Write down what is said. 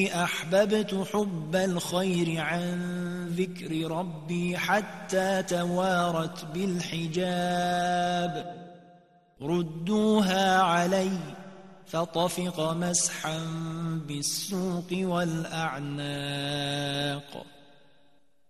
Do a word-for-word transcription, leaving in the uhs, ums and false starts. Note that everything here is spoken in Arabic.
أحببت حب الخير عن ذكر ربي حتى توارت بالحجاب ردوها علي فطفق مسحا بالسوق والأعناق